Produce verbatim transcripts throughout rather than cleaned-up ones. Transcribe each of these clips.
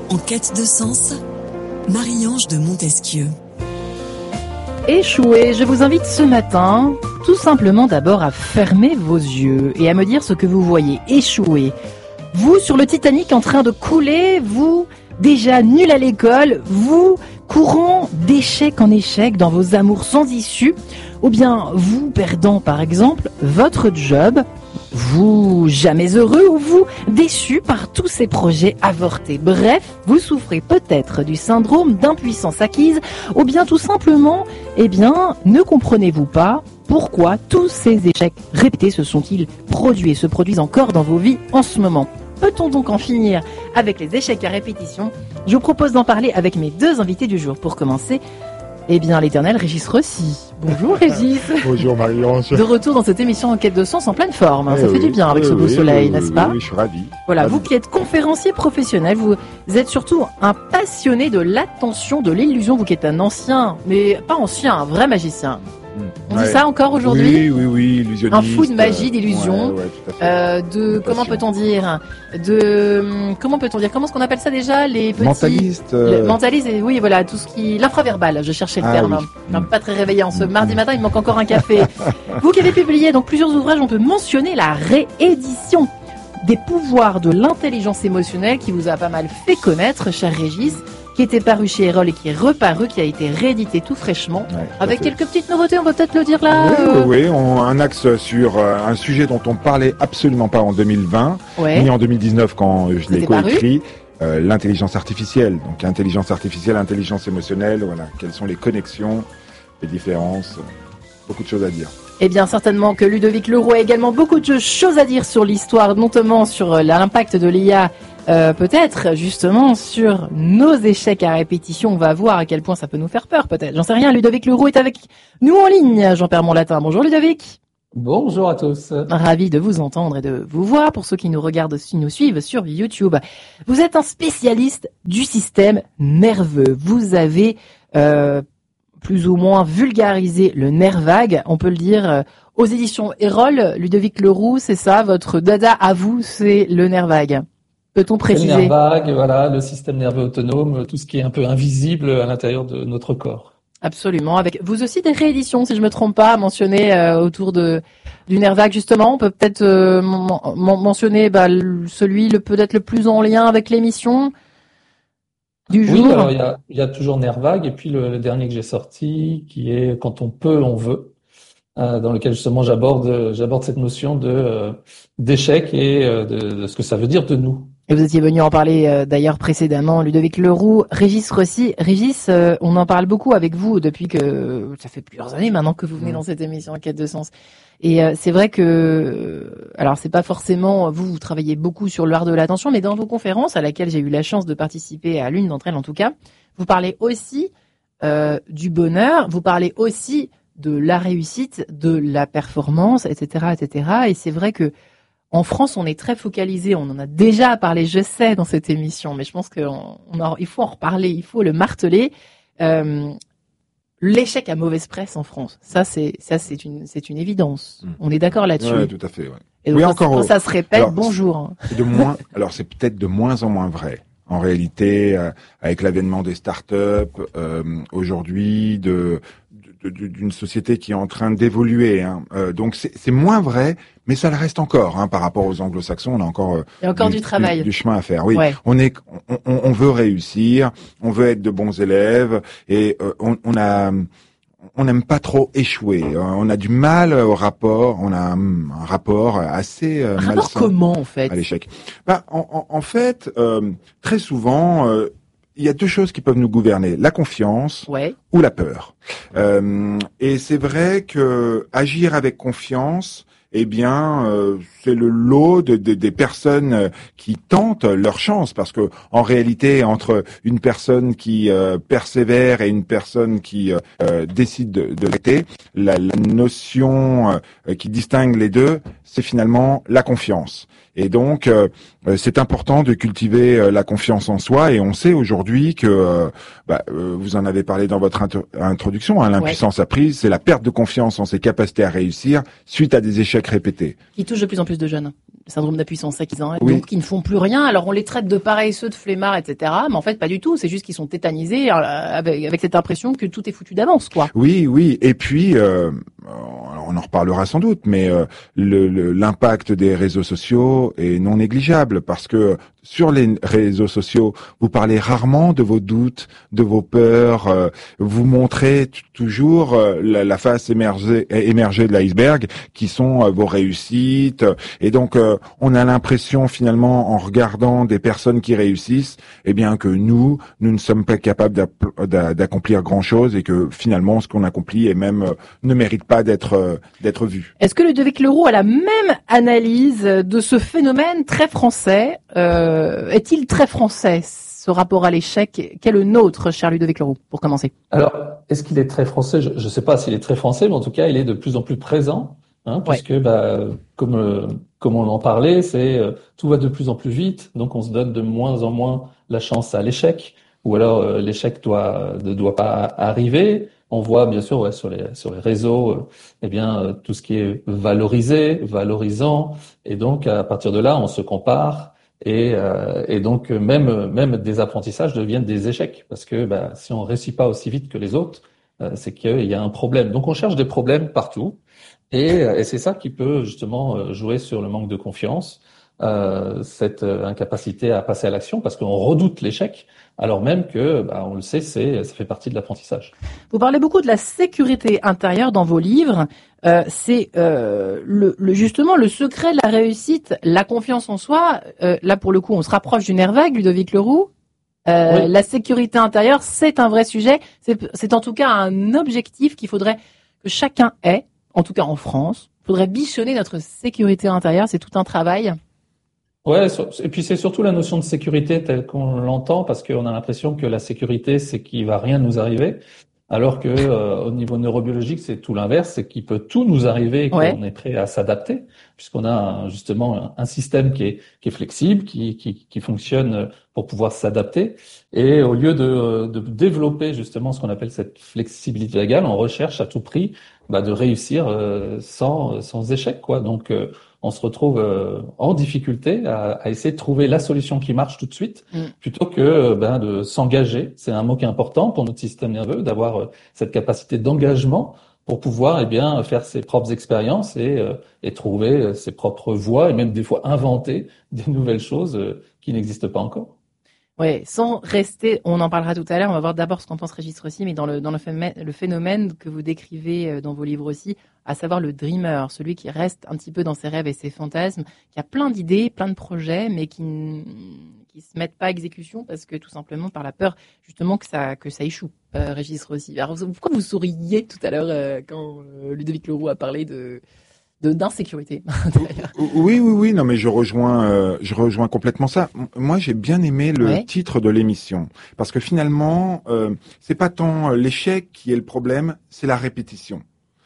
En quête de sens, Marie-Ange de Montesquieu. Échouer, je vous invite ce matin, tout simplement d'abord à fermer vos yeux et à me dire ce que vous voyez. Échouer. Vous sur le Titanic en train de couler, vous déjà nul à l'école, vous courant d'échec en échec dans vos amours sans issue, ou bien vous perdant par exemple votre job, vous jamais heureux ou vous déçu par tous ces projets avortés. Bref, vous souffrez peut-être du syndrome d'impuissance acquise ou bien tout simplement, eh bien, ne comprenez-vous pas pourquoi tous ces échecs répétés se sont-ils produits et se produisent encore dans vos vies en ce moment. Peut-on donc en finir avec les échecs à répétition? Je vous propose d'en parler avec mes deux invités du jour. Pour commencer, eh bien, l'éternel Régis Rossi. Bonjour Régis. Bonjour Marie-Ange. De retour dans cette émission En quête de sens en pleine forme. Hein. Eh Ça oui, fait du bien avec oui, ce beau oui, soleil, oui, n'est-ce oui, pas? Oui, oui, je suis ravi. Voilà, ravi. vous qui êtes conférencier professionnel, vous êtes surtout un passionné de l'attention, de l'illusion, vous qui êtes un ancien, mais pas ancien, un vrai magicien. On Ouais. dit ça encore aujourd'hui? Oui, oui, oui, illusionniste. Un fou de magie, d'illusion, Ouais, ouais, tout à fait. euh, de, De comment passion. peut-on dire, de, hum, comment peut-on dire, comment est-ce qu'on appelle ça déjà, les petits... Mentaliste. Le euh, mentaliste, et oui, voilà, tout ce qui... L'infraverbal, je cherchais le Ah terme. oui. hein. Mm. Pas très réveillé en ce Mm. mardi matin, il me manque encore un café. Vous qui avez publié donc plusieurs ouvrages, on peut mentionner la réédition des pouvoirs de l'intelligence émotionnelle qui vous a pas mal fait connaître, cher Régis, qui était paru chez Erol et qui est reparu, qui a été réédité tout fraîchement, ouais, tout à avec fait. quelques petites nouveautés, on va peut-être le dire là. Oui, euh, oui, oui, on, un axe sur euh, un sujet dont on parlait absolument pas en deux mille vingt, ouais. ni en deux mille dix-neuf quand je l'ai C'était paru. coécrit. Euh, l'intelligence artificielle. Donc intelligence artificielle, intelligence émotionnelle, voilà. Quelles sont les connexions, les différences, euh, beaucoup de choses à dire. Eh bien, certainement que Ludovic Leroux a également beaucoup de choses à dire sur l'histoire, notamment sur euh, l'impact de l'I A, euh, peut-être justement sur nos échecs à répétition. On va voir à quel point ça peut nous faire peur, peut-être. J'en sais rien. Ludovic Leroux est avec nous en ligne. J'en perds mon latin. Bonjour Ludovic. Bonjour à tous. Ravi de vous entendre et de vous voir pour ceux qui nous regardent, qui nous suivent sur YouTube. Vous êtes un spécialiste du système nerveux. Vous avez euh, plus ou moins vulgarisé le nerf vague, on peut le dire, euh, aux éditions Erol. Ludovic Leroux, c'est ça, votre dada à vous, c'est le nerf vague. Peut-on Le préciser? nerf vague, voilà, le système nerveux autonome, tout ce qui est un peu invisible à l'intérieur de notre corps. Absolument. Avec vous aussi des rééditions, si je me trompe pas, mentionnées euh, autour de du nerf vague justement. On peut peut-être euh, men- men- mentionner bah, le- celui le peut-être le plus en lien avec l'émission du jour. Oui, alors il y a, il y a toujours nerf vague et puis le, le dernier que j'ai sorti qui est Quand on peut, on veut, euh, dans lequel justement j'aborde j'aborde cette notion de euh, d'échec et euh, de, de ce que ça veut dire de nous. Et vous étiez venu en parler euh, d'ailleurs précédemment, Ludovic Leroux, Régis Rossi. Régis, euh, on en parle beaucoup avec vous depuis que ça fait plusieurs années maintenant que vous venez dans cette émission En quête de sens. Et euh, c'est vrai que, euh, alors c'est pas forcément, vous, vous travaillez beaucoup sur l'art de l'attention, mais dans vos conférences, à laquelle j'ai eu la chance de participer, à l'une d'entre elles en tout cas, vous parlez aussi euh, du bonheur, vous parlez aussi de la réussite, de la performance, et cetera, et cetera. Et c'est vrai que en France, on est très focalisé. On en a déjà parlé, je sais, dans cette émission, mais je pense qu'il faut en reparler, il faut le marteler. Euh, l'échec à mauvaise presse en France, ça c'est ça c'est une c'est une évidence. Mmh. On est d'accord là-dessus. Ouais, tout à fait. Ouais. Et donc, Oui, quand, encore. quand ça se répète, Alors, bonjour. C'est de moins. Alors c'est peut-être de moins en moins vrai. En réalité, euh, avec l'avènement des startups euh, aujourd'hui, de de- de- d'une société qui est en train d'évoluer. Hein. Euh, donc c'est c'est moins vrai, mais ça le reste encore hein, par rapport aux anglo-saxons. On a encore, euh, Il y a encore du, travail. du, du chemin à faire. Oui, Ouais. on est, on, on- on veut réussir, on veut être de bons élèves et euh, on, on a, on n'aime pas trop échouer. Euh, On a du mal au rapport. On a un, un rapport assez euh, Un rapport malsain comment en fait? à l'échec. Bah, en, en, en fait, euh, très souvent. Euh, il y a deux choses qui peuvent nous gouverner, la confiance Ouais. ou la peur. Euh, et c'est vrai que agir avec confiance, eh bien, euh, c'est le lot de, de- des personnes qui tentent leur chance, parce que en réalité, entre une personne qui euh, persévère et une personne qui euh, euh, décide de, de l'arrêter, la, la notion euh, qui distingue les deux, c'est finalement la confiance. Et donc, euh, c'est important de cultiver euh, la confiance en soi. Et on sait aujourd'hui que, euh, bah, euh, vous en avez parlé dans votre inter- introduction, hein, l'impuissance apprise, c'est la perte de confiance en ses capacités à réussir suite à des échecs répétés. Qui touche de plus en plus de jeunes. le syndrome d'impuissance acquise, hein, Oui. donc qui ne font plus rien. Alors on les traite de paresseux, de flemmards, et cetera. Mais en fait, pas du tout. C'est juste qu'ils sont tétanisés euh, avec, avec cette impression que tout est foutu d'avance, quoi. Oui, oui. Et puis, euh, on en reparlera sans doute, mais euh, le, le, l'impact des réseaux sociaux est non négligeable parce que sur les réseaux sociaux, vous parlez rarement de vos doutes, de vos peurs. Euh, vous montrez t- toujours euh, la, la face émergée, émergée de l'iceberg, qui sont euh, vos réussites. Et donc, euh, on a l'impression finalement, en regardant des personnes qui réussissent, eh bien que nous, nous ne sommes pas capables d'app- d'a- d'accomplir grand-chose et que finalement, ce qu'on accomplit est même euh, ne mérite pas d'être euh, d'être vu. Est-ce que Ludovic Leroux a la même analyse de ce phénomène très français? euh, Est-il très français, ce rapport à l'échec qu'est le nôtre, cher Ludovic Leroux, pour commencer? Alors, est-ce qu'il est très français? Je ne sais pas s'il est très français, mais en tout cas, il est de plus en plus présent, hein, puisque, bah, comme euh, comme on en parlait, c'est euh, tout va de plus en plus vite, donc on se donne de moins en moins la chance à l'échec, ou alors euh, l'échec doit ne doit pas arriver. On voit bien sûr ouais, sur les sur les réseaux, euh, eh bien euh, tout ce qui est valorisé, valorisant, et donc à partir de là, on se compare. Et, euh, et donc même même des apprentissages deviennent des échecs parce que bah, si on réussit pas aussi vite que les autres, euh, c'est qu'il y a un problème. Donc on cherche des problèmes partout et, et c'est ça qui peut justement jouer sur le manque de confiance, euh, cette incapacité à passer à l'action parce qu'on redoute l'échec alors même que bah, on le sait, c'est ça fait partie de l'apprentissage. Vous parlez beaucoup de la sécurité intérieure dans vos livres. Euh, c'est euh, le, le justement le secret de la réussite, la confiance en soi. Euh, là, pour le coup, on se rapproche du nerf vague, Ludovic Leroux. Euh, Oui. La sécurité intérieure, c'est un vrai sujet. C'est, c'est en tout cas un objectif qu'il faudrait que chacun ait, en tout cas en France. Il faudrait bichonner notre sécurité intérieure. C'est tout un travail. Ouais, sur- et puis c'est surtout la notion de sécurité telle qu'on l'entend, parce qu'on a l'impression que la sécurité, c'est qu'il va rien nous arriver, alors que euh, au niveau neurobiologique, c'est tout l'inverse, c'est qu'il peut tout nous arriver et Ouais. qu'on est prêt à s'adapter, puisqu'on a un- justement un, un système qui est, qui est flexible, qui, qui, qui fonctionne pour pouvoir s'adapter. Et au lieu de, de développer justement ce qu'on appelle cette flexibilité légale, on recherche à tout prix bah, de réussir euh, sans, sans échec, quoi. Donc euh, on se retrouve euh, en difficulté à, à essayer de trouver la solution qui marche tout de suite, Mm. plutôt que euh, ben, de s'engager. C'est un mot qui est important pour notre système nerveux, d'avoir euh, cette capacité d'engagement pour pouvoir eh bien faire ses propres expériences et, euh, et trouver euh, ses propres voies et même des fois inventer des nouvelles choses euh, qui n'existent pas encore. Ouais, sans rester, on en parlera tout à l'heure, on va voir d'abord ce qu'en pense Régis Rossi, mais dans le, dans le phénomène, le phénomène que vous décrivez euh, dans vos livres aussi, à savoir le dreamer, celui qui reste un petit peu dans ses rêves et ses fantasmes, qui a plein d'idées, plein de projets, mais qui n- qui se mettent pas à exécution parce que tout simplement par la peur justement que ça que ça échoue. Euh, Régis Rossi. Alors pourquoi vous souriez tout à l'heure euh, quand euh, Ludovic Leroux a parlé de de d'insécurité intérieure? Oui, oui, oui. Non, mais je rejoins, euh, je rejoins complètement ça. M- Moi, j'ai bien aimé le Ouais. titre de l'émission parce que finalement, euh, c'est pas tant l'échec qui est le problème, c'est la répétition.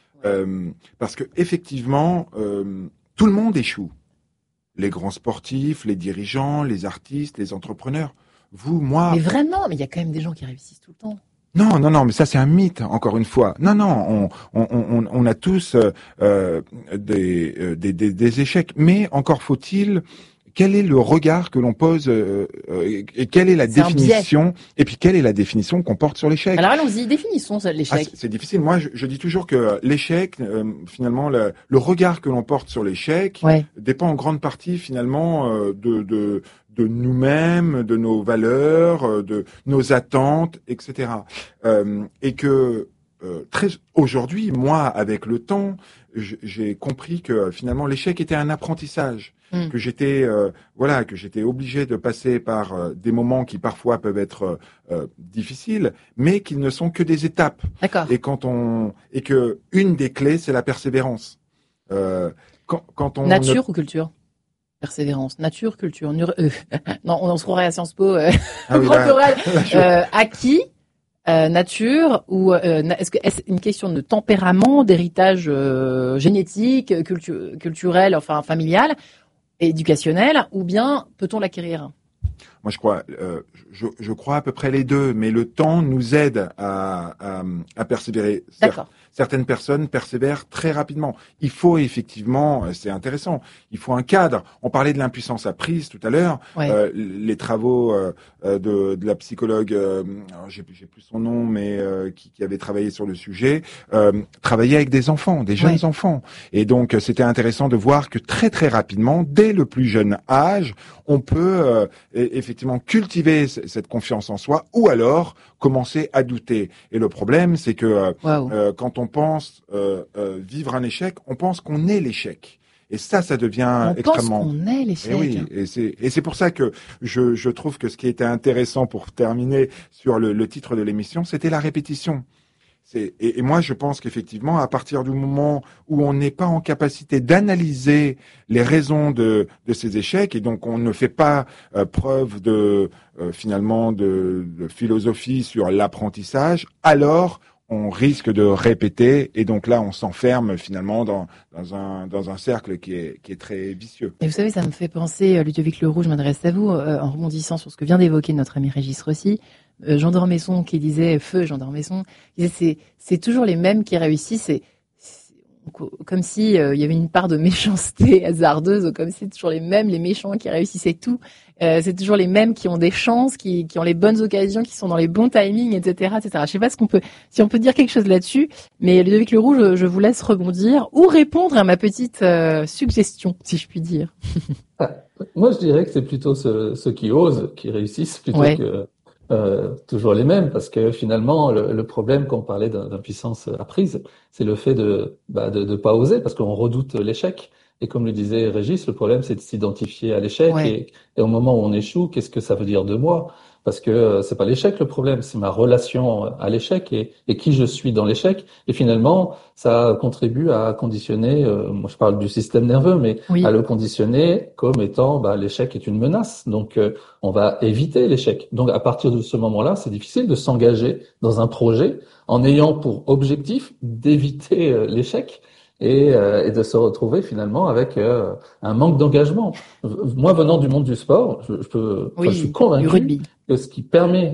Euh, parce que effectivement, euh, tout le monde échoue. Les grands sportifs, les dirigeants, les artistes, les entrepreneurs. Vous, moi. Mais vraiment, mais il y a quand même des gens qui réussissent tout le temps. Non, non, non, mais ça c'est un mythe, encore une fois. Non, non, on, on, on, on a tous euh, euh, des, euh, des, des, des échecs, mais encore faut-il, quel est le regard que l'on pose euh, euh, et quelle est la C'est un biais. définition, et puis quelle est la définition qu'on porte sur l'échec. Alors allons-y, définissons ça, Ah, l'échec. c'est c'est difficile. Moi, je, je dis toujours que l'échec, euh, finalement, le, le regard que l'on porte sur l'échec Ouais. dépend en grande partie, finalement, euh, de, de, de nous-mêmes, de nos valeurs, euh, de nos attentes, et cetera. Euh, et que euh, très aujourd'hui, moi, avec le temps, j- j'ai compris que finalement l'échec était un apprentissage. Mm. Que j'étais euh, voilà que j'étais obligé de passer par euh, des moments qui parfois peuvent être euh, difficiles, mais qu'ils ne sont que des étapes. D'accord. Et quand on et que une des clés c'est la persévérance. Euh, quand, quand on Nature ne- ou culture? Persévérance. Nature, culture. nur- euh, non, on se croirait à Sciences Po. Euh, Ah oui, grand là- oral. là, je- Euh, acquis, euh, nature ou euh, na- est-ce que est-ce une question de tempérament, d'héritage euh, génétique, cultu- culturel, enfin familial, éducationnel, ou bien peut-on l'acquérir? Moi, je crois, euh, je, je crois à peu près les deux, mais le temps nous aide à, à, à persévérer. D'accord. Certaines personnes persévèrent très rapidement. Il faut effectivement, c'est intéressant, il faut un cadre. On parlait de l'impuissance apprise tout à l'heure. Ouais. Euh, les travaux euh, de, de la psychologue, euh, j'ai, j'ai plus son nom, mais euh, qui, qui avait travaillé sur le sujet, euh, travaillait avec des enfants, des jeunes Ouais. enfants. Et donc, c'était intéressant de voir que très très rapidement, dès le plus jeune âge, on peut euh, effectivement cultiver c- cette confiance en soi, ou alors commencer à douter. Et le problème, c'est que euh, Waouh. euh, quand on pense euh, euh, vivre un échec, on pense qu'on est l'échec. Et ça, ça devient On extrêmement... pense qu'on est l'échec. Et oui, et c'est et c'est pour ça que je je trouve que ce qui était intéressant pour terminer sur le, le titre de l'émission, c'était la répétition. C'est et, et moi je pense qu'effectivement à partir du moment où on n'est pas en capacité d'analyser les raisons de de ces échecs et donc on ne fait pas euh, preuve de euh, finalement de, de philosophie sur l'apprentissage, alors on risque de répéter et donc là on s'enferme finalement dans dans un dans un cercle qui est qui est très vicieux. Et vous savez, ça me fait penser, euh, Ludovic Leroux, je m'adresse à vous, euh, en rebondissant sur ce que vient d'évoquer notre ami Régis Rossi, euh, Jean d'Ormesson qui disait, feu Jean d'Ormesson, qui disait c'est c'est toujours les mêmes qui réussissent, et c'est comme si euh, il y avait une part de méchanceté hasardeuse, comme si c'est toujours les mêmes, les méchants qui réussissaient tout. Euh, c'est toujours les mêmes qui ont des chances, qui, qui ont les bonnes occasions, qui sont dans les bons timings, et cetera, et cetera. Je sais pas ce qu'on peut, si on peut dire quelque chose là-dessus, mais Ludovic Leroux, je, je vous laisse rebondir ou répondre à ma petite euh, suggestion, si je puis dire. Ah, moi, je dirais que c'est plutôt ceux, ceux qui osent, qui réussissent, plutôt Ouais. que euh, toujours les mêmes, parce que finalement, le, le problème, quand on parlait d'un- d'impuissance apprise, c'est le fait de bah, de, de pas oser, parce qu'on redoute l'échec. Et comme le disait Régis, le problème, c'est de s'identifier à l'échec. Ouais. Et, et au moment où on échoue, qu'est-ce que ça veut dire de moi? Parce que euh, c'est pas l'échec le problème, c'est ma relation à l'échec et, et qui je suis dans l'échec. Et finalement, ça contribue à conditionner, euh, moi je parle du système nerveux, mais Oui. à le conditionner comme étant bah, l'échec est une menace. Donc euh, on va éviter l'échec. Donc à partir de ce moment-là, c'est difficile de s'engager dans un projet en ayant pour objectif d'éviter euh, l'échec et, euh, et de se retrouver finalement avec euh, un manque d'engagement. Moi, venant du monde du sport, je, je peux, enfin, Oui, je suis du convaincu rugby. que ce qui permet